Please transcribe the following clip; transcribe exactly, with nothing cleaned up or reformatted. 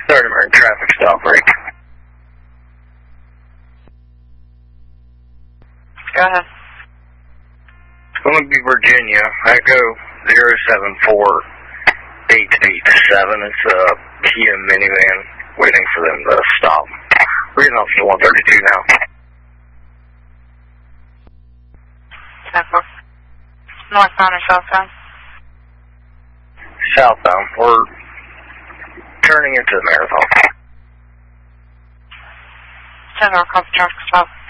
thirty minute traffic stop break. Go ahead. It's going to be Virginia, Echo zero seven four eight eight seven. It's a P M minivan waiting for them to stop. We're getting off to one thirty-two now. Northbound or southbound? Southbound. We're turning into the Marathon. General copy traffic stop.